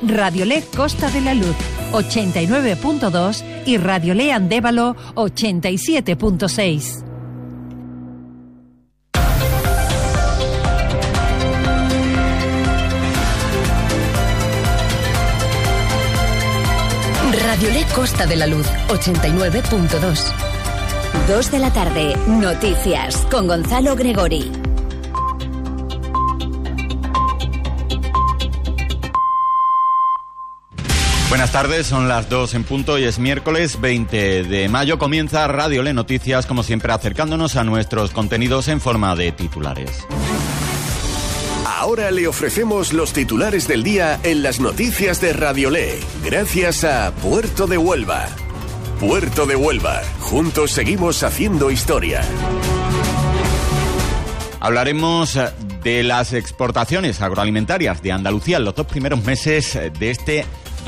Radiolé Costa de la Luz 89.2 y Radiolé Andévalo 87.6. Radiolé Costa de la Luz 89.2. 2 de la tarde, noticias con Gonzalo Gregori. Buenas tardes, son las 2 en punto y es miércoles 20 de mayo. Comienza Radiolé Noticias, como siempre acercándonos a nuestros contenidos en forma de titulares. Ahora le ofrecemos los titulares del día en las noticias de Radiolé, gracias a Puerto de Huelva. Puerto de Huelva, juntos seguimos haciendo historia. Hablaremos de las exportaciones agroalimentarias de Andalucía en los 2 primeros meses de este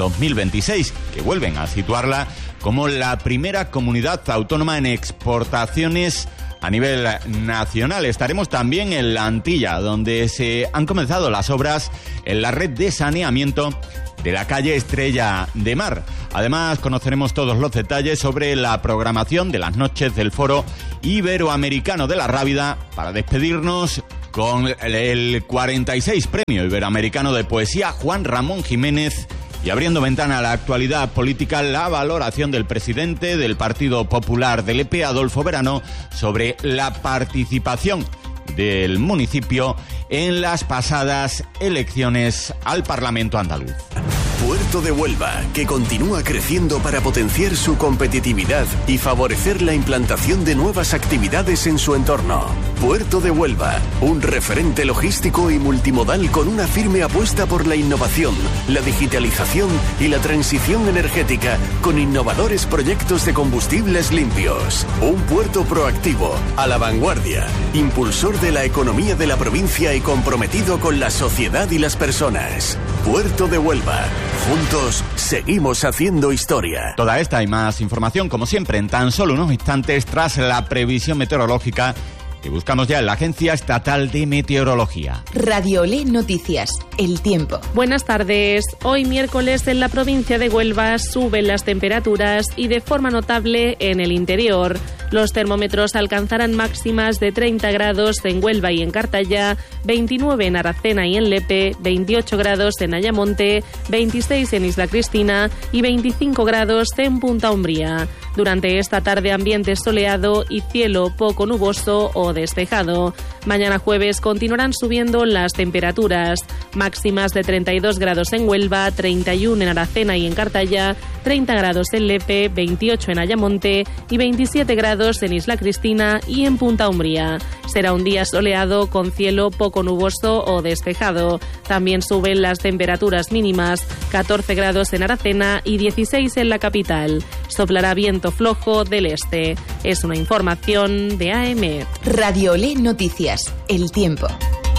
2026, que vuelven a situarla como la primera comunidad autónoma en exportaciones a nivel nacional. Estaremos también en La Antilla, donde se han comenzado las obras en la red de saneamiento de la calle Estrella de Mar. Además, conoceremos todos los detalles sobre la programación de las noches del Foro Iberoamericano de la Rábida para despedirnos con el 46 Premio Iberoamericano de Poesía Juan Ramón Jiménez. Y abriendo ventana a la actualidad política, la valoración del presidente del Partido Popular del EP, Adolfo Verano, sobre la participación del municipio en las pasadas elecciones al Parlamento andaluz. Puerto de Huelva, que continúa creciendo para potenciar su competitividad y favorecer la implantación de nuevas actividades en su entorno. Puerto de Huelva, un referente logístico y multimodal con una firme apuesta por la innovación, la digitalización y la transición energética, con innovadores proyectos de combustibles limpios. Un puerto proactivo, a la vanguardia, impulsor de la economía de la provincia y comprometido con la sociedad y las personas. Puerto de Huelva. Juntos seguimos haciendo historia. Toda esta y más información, como siempre, en tan solo unos instantes tras la previsión meteorológica que buscamos ya en la Agencia Estatal de Meteorología. Radiolé Noticias, el tiempo. Buenas tardes. Hoy miércoles en la provincia de Huelva suben las temperaturas y de forma notable en el interior. Los termómetros alcanzarán máximas de 30 grados en Huelva y en Cartaya, 29 en Aracena y en Lepe, 28 grados en Ayamonte, 26 en Isla Cristina y 25 grados en Punta Umbría. Durante esta tarde ambiente soleado y cielo poco nuboso o despejado. Mañana jueves continuarán subiendo las temperaturas, máximas de 32 grados en Huelva, 31 en Aracena y en Cartaya, 30 grados en Lepe, 28 en Ayamonte y 27 grados en Isla Cristina y en Punta Umbría. Será un día soleado con cielo poco nuboso o despejado. También suben las temperaturas mínimas, 14 grados en Aracena y 16 en la capital. Soplará viento flojo del este. Es una información de AEMET. Radiolé Noticias, el tiempo.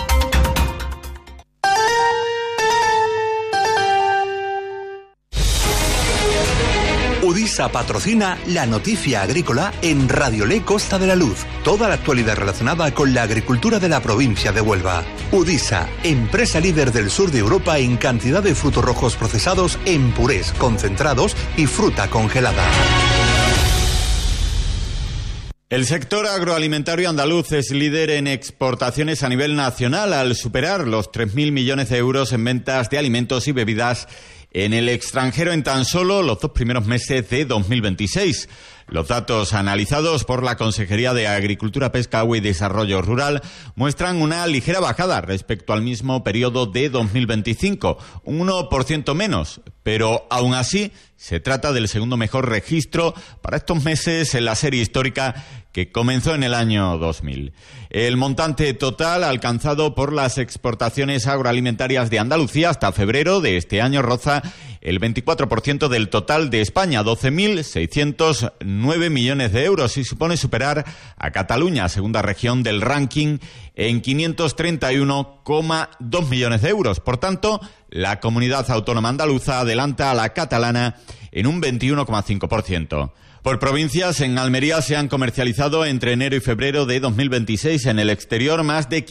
Udisa patrocina la noticia agrícola en Radiolé Costa de la Luz. Toda la actualidad relacionada con la agricultura de la provincia de Huelva. Udisa, empresa líder del sur de Europa en cantidad de frutos rojos procesados en purés, concentrados y fruta congelada. El sector agroalimentario andaluz es líder en exportaciones a nivel nacional al superar los 3.000 millones de euros en ventas de alimentos y bebidas en el extranjero en tan solo los 2 primeros meses de 2026. Los datos analizados por la Consejería de Agricultura, Pesca, Agua y Desarrollo Rural muestran una ligera bajada respecto al mismo periodo de 2025, un 1% menos, pero aún así se trata del segundo mejor registro para estos meses en la serie histórica que comenzó en el año 2000. El montante total alcanzado por las exportaciones agroalimentarias de Andalucía hasta febrero de este año roza el 24% del total de España, 12.609 millones de euros, y supone superar a Cataluña, segunda región del ranking, en 531,2 millones de euros. Por tanto, la comunidad autónoma andaluza adelanta a la catalana en un 21,5%. Por provincias, en Almería se han comercializado entre enero y febrero de 2026 en el exterior más de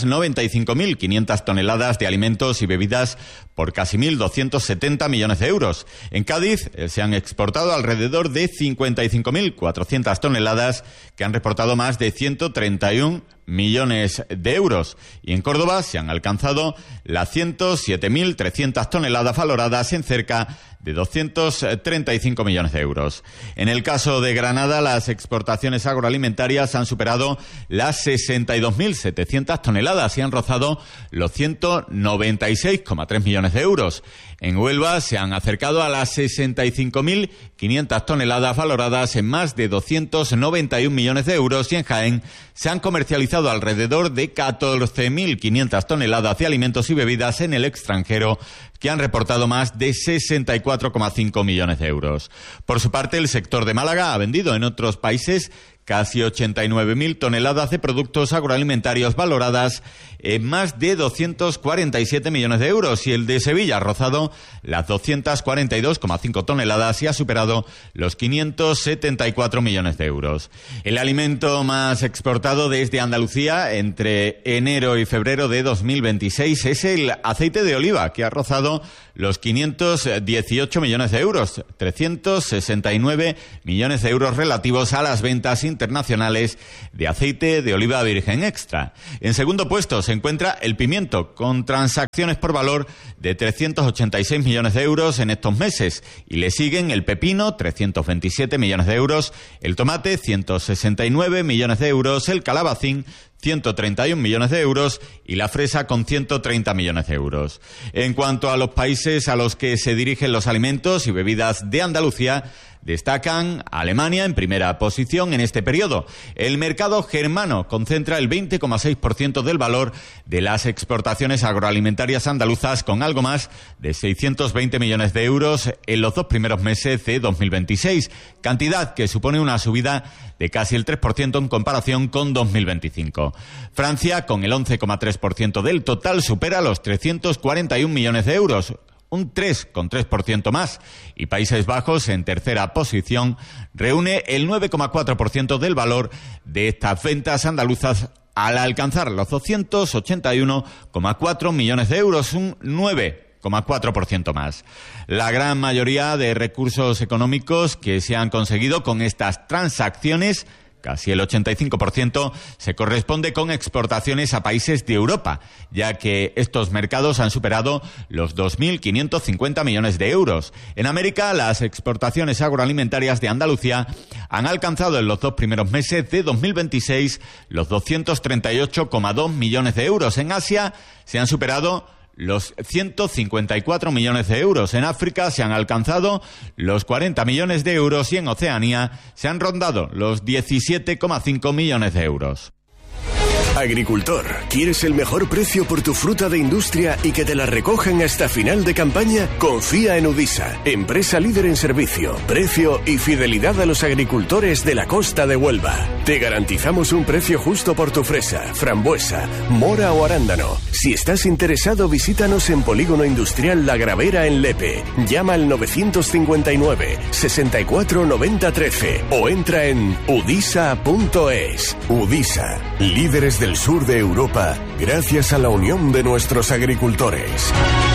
595.500 toneladas de alimentos y bebidas por casi 1.270 millones de euros. En Cádiz se han exportado alrededor de 55.400 toneladas que han reportado más de 131 millones de euros. Y en Córdoba se han alcanzado las 107.300 toneladas valoradas en cerca de 235 millones de euros. En el caso de Granada, las exportaciones agroalimentarias han superado las 62.700 toneladas y han rozado los 196,3 millones de euros. En Huelva se han acercado a las 65.500 toneladas valoradas en más de 291 millones de euros y en Jaén se han comercializado alrededor de 14.500 toneladas de alimentos y bebidas en el extranjero que han reportado más de 64,5 millones de euros. Por su parte, el sector de Málaga ha vendido en otros países casi 89.000 toneladas de productos agroalimentarios valoradas en más de 247 millones de euros y el de Sevilla ha rozado las 242,5 toneladas y ha superado los 574 millones de euros. El alimento más exportado desde Andalucía entre enero y febrero de 2026 es el aceite de oliva, que ha rozado los 518 millones de euros, 369 millones de euros relativos a las ventas internacionales de aceite de oliva virgen extra. En segundo puesto se encuentra el pimiento, con transacciones por valor de 386 millones de euros en estos meses, y le siguen el pepino, 327 millones de euros, el tomate, 169 millones de euros, el calabacín, 131 millones de euros y la fresa con 130 millones de euros. En cuanto a los países a los que se dirigen los alimentos y bebidas de Andalucía, destacan Alemania en primera posición en este periodo. El mercado germano concentra el 20,6% del valor de las exportaciones agroalimentarias andaluzas, con algo más de 620 millones de euros en los 2 primeros meses de 2026, cantidad que supone una subida de casi el 3% en comparación con 2025. Francia, con el 11,3% del total, supera los 341 millones de euros, un 3,3% más, y Países Bajos, en tercera posición, reúne el 9,4% del valor de estas ventas andaluzas al alcanzar los 281,4 millones de euros, un 9,4% más. La gran mayoría de recursos económicos que se han conseguido con estas transacciones, casi el 85%, se corresponde con exportaciones a países de Europa, ya que estos mercados han superado los 2.550 millones de euros. En América, las exportaciones agroalimentarias de Andalucía han alcanzado en los 2 primeros meses de 2026 los 238,2 millones de euros. En Asia se han superado los 154 millones de euros. En África se han alcanzado los 40 millones de euros y en Oceanía se han rondado los 17,5 millones de euros. Agricultor, ¿quieres el mejor precio por tu fruta de industria y que te la recojan hasta final de campaña? Confía en Udisa, empresa líder en servicio, precio y fidelidad a los agricultores de la costa de Huelva. Te garantizamos un precio justo por tu fresa, frambuesa, mora o arándano. Si estás interesado, visítanos en Polígono Industrial La Gravera en Lepe. Llama al 959 64 90 13 o entra en udisa.es. Udisa, líderes del sur de Europa, gracias a la unión de nuestros agricultores.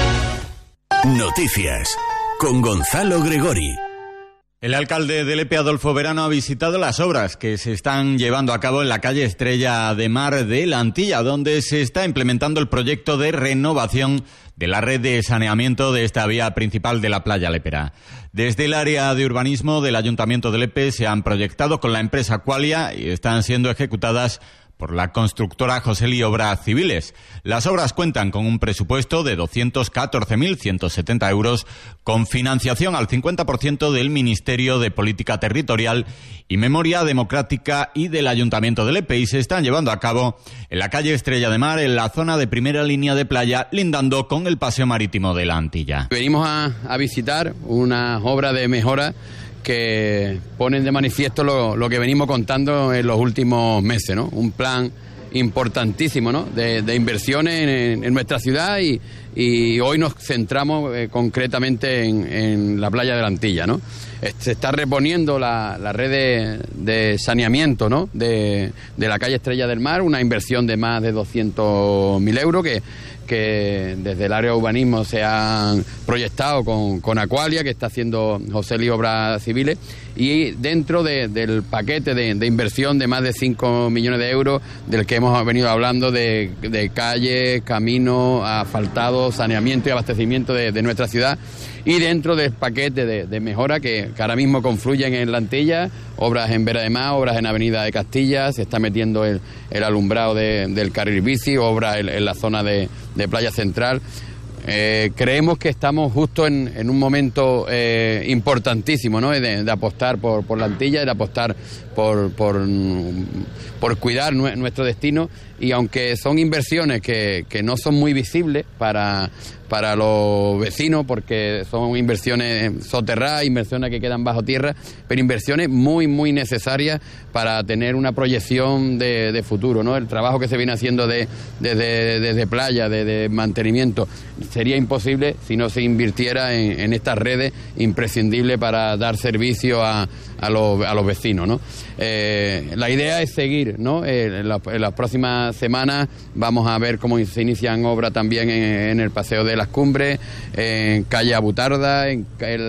Noticias con Gonzalo Gregori. El alcalde de Lepe, Adolfo Verano, ha visitado las obras que se están llevando a cabo en la calle Estrella de Mar de La Antilla, donde se está implementando el proyecto de renovación de la red de saneamiento de esta vía principal de la playa lepera. Desde el área de urbanismo del Ayuntamiento de Lepe se han proyectado con la empresa Qualia y están siendo ejecutadas por la constructora Joseli Obras Civiles. Las obras cuentan con un presupuesto de 214.170 euros, con financiación al 50% del Ministerio de Política Territorial y Memoria Democrática y del Ayuntamiento de Lepe, y se están llevando a cabo en la calle Estrella de Mar, en la zona de primera línea de playa, lindando con el paseo marítimo de La Antilla. Venimos a visitar una obra de mejora que ponen de manifiesto lo que venimos contando en los últimos meses, ¿no? Un plan importantísimo, ¿no?, de inversiones en nuestra ciudad y hoy nos centramos concretamente en la playa de la Antilla, ¿no? Se está reponiendo la red de saneamiento, ¿no?, de la calle Estrella del Mar, una inversión de más de 200.000 euros que desde el área de urbanismo se han proyectado con Aqualia, que está haciendo José Luis Obras Civiles, y dentro del paquete de inversión de más de 5 millones de euros del que hemos venido hablando de calles, caminos, asfaltados, saneamiento y abastecimiento de nuestra ciudad, y dentro del paquete de mejora que ahora mismo confluyen en la Antilla, obras en Vera de Mar, obras en Avenida de Castilla, se está metiendo el alumbrado del carril bici, obras en la zona de Playa Central. Creemos que estamos justo en un momento importantísimo, ¿no?, de apostar por la Antilla, de apostar por cuidar nuestro destino, y aunque son inversiones que no son muy visibles para los vecinos, porque son inversiones soterradas, inversiones que quedan bajo tierra, pero inversiones muy, muy necesarias para tener una proyección de futuro, ¿no? El trabajo que se viene haciendo desde playa, de mantenimiento, sería imposible si no se invirtiera en estas redes imprescindibles para dar servicio a los vecinos, ¿no? La idea es seguir, ¿no? En las próximas semanas vamos a ver cómo se inician obras también en el Paseo de las Cumbres, en calle Abutarda, en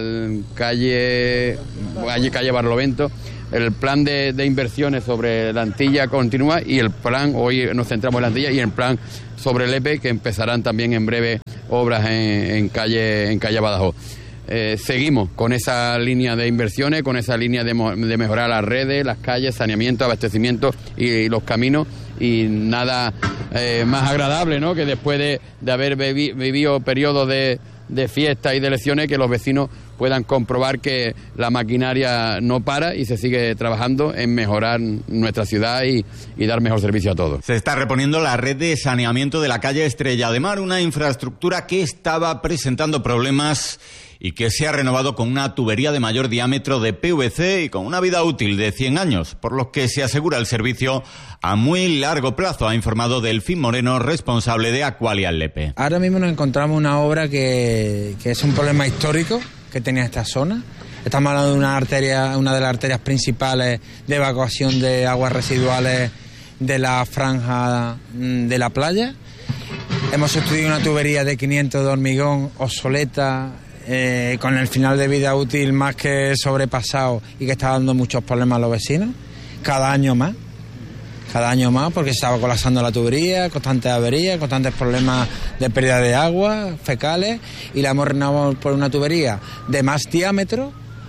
calle Barlovento. El plan de inversiones sobre la Antilla continúa, y el plan, hoy nos centramos en la Antilla, y el plan sobre el EPE, que empezarán también en breve obras en calle Badajoz. Seguimos con esa línea de inversiones, con esa línea de mejorar las redes, las calles, saneamiento, abastecimiento y los caminos, y nada más agradable, ¿no?, que después de haber vivido periodos de fiesta y de elecciones, que los vecinos puedan comprobar que la maquinaria no para y se sigue trabajando en mejorar nuestra ciudad y dar mejor servicio a todos. Se está reponiendo la red de saneamiento de la calle Estrella de Mar, una infraestructura que estaba presentando problemas y que se ha renovado con una tubería de mayor diámetro de PVC y con una vida útil de 100 años, por lo que se asegura el servicio a muy largo plazo, ha informado Delfín Moreno, responsable de Aqualia Lepe. Ahora mismo nos encontramos una obra que es un problema histórico que tenía esta zona. Estamos hablando de una de las arterias principales de evacuación de aguas residuales de la franja de la playa. Hemos estudiado una tubería de 500 de hormigón obsoleta, con el final de vida útil más que sobrepasado, y que está dando muchos problemas a los vecinos, cada año más, porque se estaba colapsando la tubería, constantes averías, constantes problemas de pérdida de agua, fecales, y la hemos renovado por una tubería de más diámetro,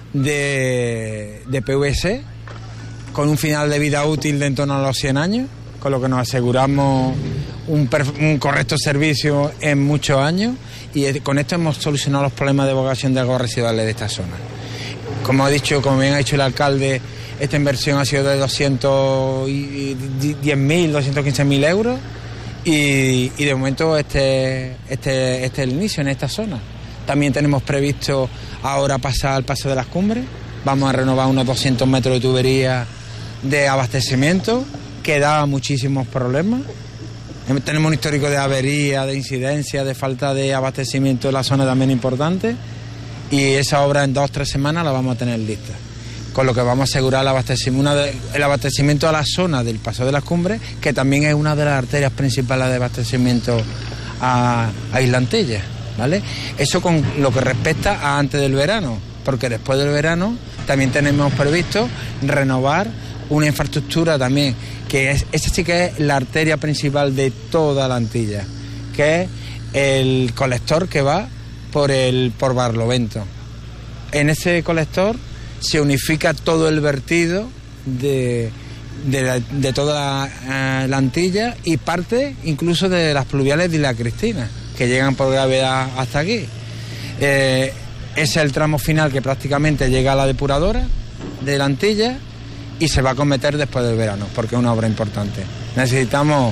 de PVC, con un final de vida útil de en torno a los 100 años, con lo que nos aseguramos un correcto servicio en muchos años, y con esto hemos solucionado los problemas de evacuación de aguas residuales de esta zona. Como bien ha dicho el alcalde, esta inversión ha sido de 210.000, 215.000 euros, y de momento este es el inicio en esta zona. También tenemos previsto ahora pasar al Paso de las Cumbres. Vamos a renovar unos 200 metros de tubería de abastecimiento, que daba muchísimos problemas. Tenemos un histórico de avería, de incidencia, de falta de abastecimiento en la zona también importante, y esa obra en 2 o 3 semanas la vamos a tener lista, con lo que vamos a asegurar el abastecimiento a la zona del Paso de las Cumbres, que también es una de las arterias principales de abastecimiento a Isla Antilla, ¿vale? Eso con lo que respecta a antes del verano, porque después del verano también tenemos previsto renovar una infraestructura también, esa sí que es la arteria principal de toda la Antilla, que es el colector que va por Barlovento. En ese colector se unifica todo el vertido de toda la Antilla, y parte incluso de las pluviales de Isla Cristina, que llegan por gravedad hasta aquí. Ese es el tramo final que prácticamente llega a la depuradora de la Antilla, y se va a acometer después del verano, porque es una obra importante. Necesitamos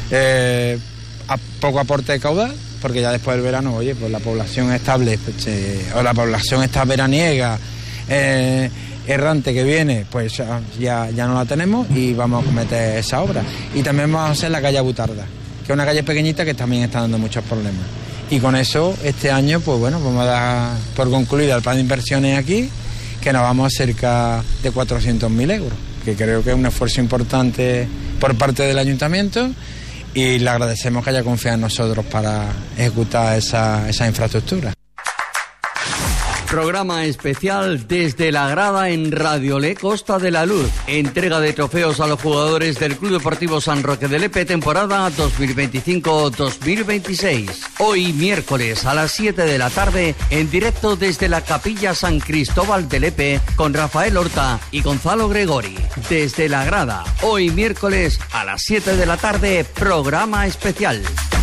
poco aporte de caudal, porque ya después del verano, pues la población estable, o la población está veraniega, errante que viene, pues ya no la tenemos y vamos a cometer esa obra. Y también vamos a hacer la calle Butarda, que es una calle pequeñita que también está dando muchos problemas. Y con eso, este año, pues bueno, vamos a dar por concluido el plan de inversiones aquí, que nos vamos a cerca de 400.000 euros, que creo que es un esfuerzo importante por parte del ayuntamiento y le agradecemos que haya confiado en nosotros para ejecutar esa infraestructura. Programa especial desde la grada en Radio Le Costa de la Luz. Entrega de trofeos a los jugadores del Club Deportivo San Roque de Lepe, temporada 2025-2026. Hoy miércoles a las 7 de la tarde, en directo desde la Capilla San Cristóbal de Lepe, con Rafael Horta y Gonzalo Gregori. Desde la grada, hoy miércoles a las 7 de la tarde, programa especial.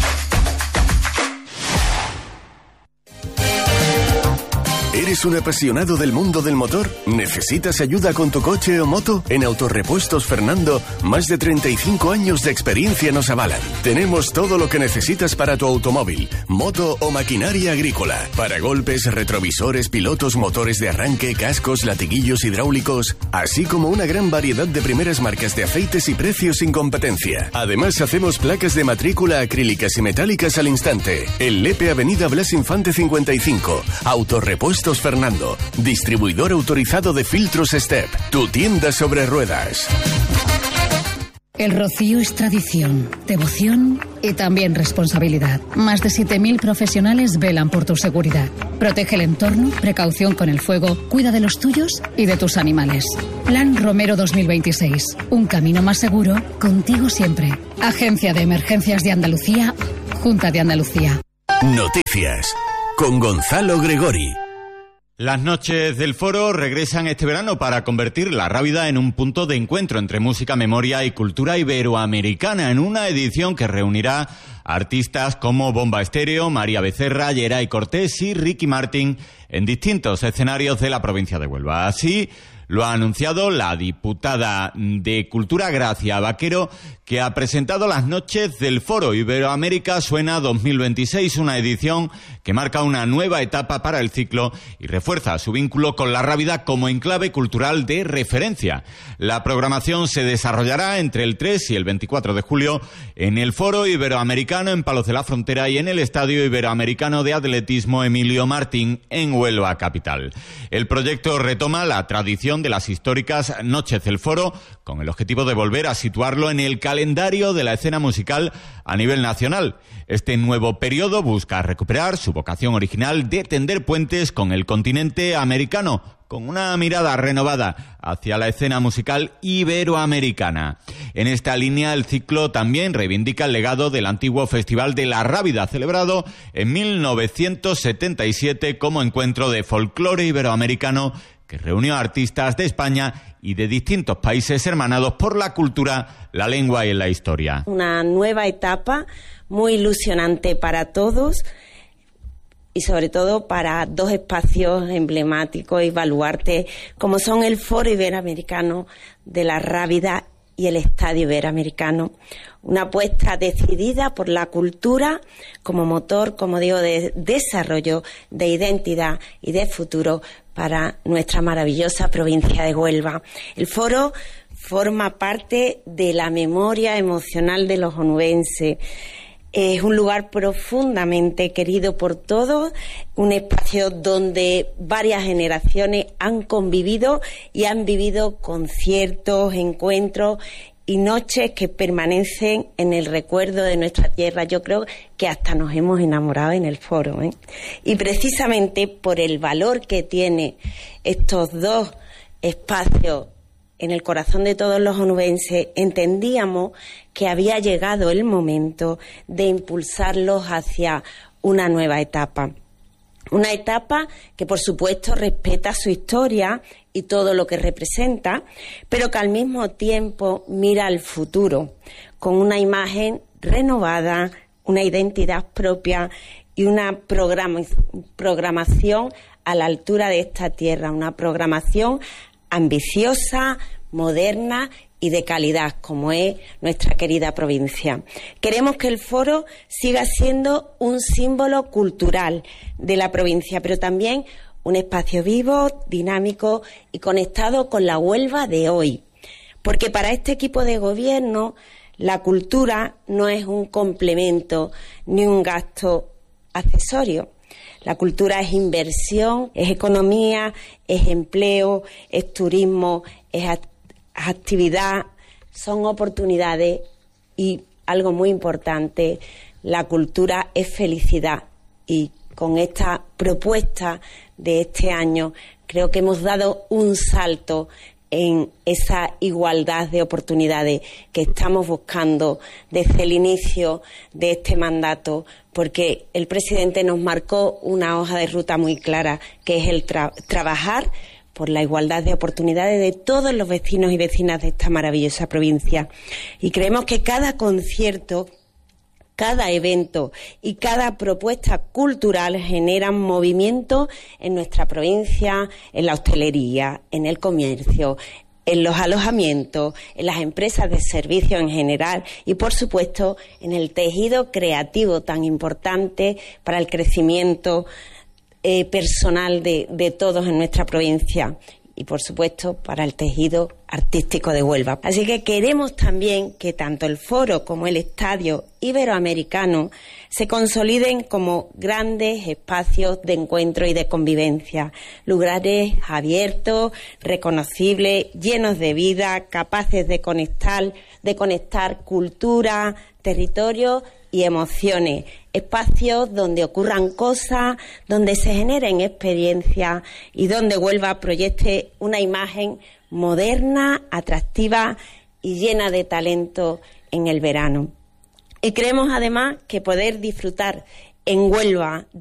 ¿Eres un apasionado del mundo del motor? ¿Necesitas ayuda con tu coche o moto? En Autorepuestos Fernando, más de 35 años de experiencia nos avalan. Tenemos todo lo que necesitas para tu automóvil, moto o maquinaria agrícola. Para golpes, retrovisores, pilotos, motores de arranque, cascos, latiguillos hidráulicos, así como una gran variedad de primeras marcas de aceites y precios sin competencia. Además, hacemos placas de matrícula acrílicas y metálicas al instante. En Lepe, Avenida Blas Infante 55. Autorepuestos Fernando, distribuidor autorizado de filtros Step, tu tienda sobre ruedas. El Rocío es tradición, devoción y también responsabilidad. Más de 7.000 profesionales velan por tu seguridad. Protege el entorno, precaución con el fuego, cuida de los tuyos y de tus animales. Plan Romero 2026. Un camino más seguro, contigo siempre. Agencia de Emergencias de Andalucía, Junta de Andalucía. Noticias con Gonzalo Gregori. Las noches del Foro regresan este verano para convertir La Rábida en un punto de encuentro entre música, memoria y cultura iberoamericana, en una edición que reunirá artistas como Bomba Estéreo, María Becerra, Geray Cortés y Ricky Martin en distintos escenarios de la provincia de Huelva. Así lo ha anunciado la diputada de Cultura, Gracia Vaquero, que ha presentado las noches del Foro Iberoamérica Suena 2026, una edición que marca una nueva etapa para el ciclo y refuerza su vínculo con La Rábida como enclave cultural de referencia. La programación se desarrollará entre el 3 y el 24 de julio en el Foro Iberoamericano en Palos de la Frontera y en el Estadio Iberoamericano de Atletismo Emilio Martín en Huelva capital. El proyecto retoma la tradición de las históricas Noches del Foro con el objetivo de volver a situarlo en el calendario de la escena musical a nivel nacional. Este nuevo periodo busca recuperar su vocación original de tender puentes con el continente americano, con una mirada renovada hacia la escena musical iberoamericana. En esta línea, el ciclo también reivindica el legado del antiguo Festival de La Rábida, celebrado en 1977 como encuentro de folclore iberoamericano que reunió a artistas de España y de distintos países hermanados por la cultura, la lengua y la historia. Una nueva etapa muy ilusionante para todos y sobre todo para dos espacios emblemáticos y baluartes como son el Foro Iberoamericano de La Rábida y el Estadio Iberoamericano. Una apuesta decidida por la cultura como motor, como digo, de desarrollo, de identidad y de futuro para nuestra maravillosa provincia de Huelva. El foro forma parte de la memoria emocional de los onubenses. Es un lugar profundamente querido por todos, un espacio donde varias generaciones han convivido y han vivido conciertos, encuentros y noches que permanecen en el recuerdo de nuestra tierra. Yo creo que hasta nos hemos enamorado en el foro, ¿eh? Y precisamente por el valor que tiene estos dos espacios en el corazón de todos los onubenses, entendíamos que había llegado el momento de impulsarlos hacia una nueva etapa. Una etapa que, por supuesto, respeta su historia y todo lo que representa, pero que al mismo tiempo mira al futuro con una imagen renovada, una identidad propia y una programación a la altura de esta tierra, una programación ambiciosa, moderna y de calidad, como es nuestra querida provincia. Queremos que el foro siga siendo un símbolo cultural de la provincia, pero también un espacio vivo, dinámico y conectado con la Huelva de hoy. Porque para este equipo de gobierno la cultura no es un complemento ni un gasto accesorio. La cultura es inversión, es economía, es empleo, es turismo, es actividad, son oportunidades y algo muy importante, la cultura es felicidad. Y con esta propuesta de este año creo que hemos dado un salto en esa igualdad de oportunidades que estamos buscando desde el inicio de este mandato, porque el presidente nos marcó una hoja de ruta muy clara, que es el trabajar por la igualdad de oportunidades de todos los vecinos y vecinas de esta maravillosa provincia. Y creemos que cada concierto, cada evento y cada propuesta cultural generan movimiento en nuestra provincia, en la hostelería, en el comercio, en los alojamientos, en las empresas de servicio en general y, por supuesto, en el tejido creativo tan importante para el crecimiento personal de todos en nuestra provincia. Y, por supuesto, para el tejido artístico de Huelva. Así que queremos también que tanto el foro como el estadio iberoamericano se consoliden como grandes espacios de encuentro y de convivencia, lugares abiertos, reconocibles, llenos de vida, capaces de conectar cultura, territorio y emociones, espacios donde ocurran cosas, donde se generen experiencias y donde Huelva proyecte una imagen moderna, atractiva y llena de talento en el verano. Y creemos además que poder disfrutar en Huelva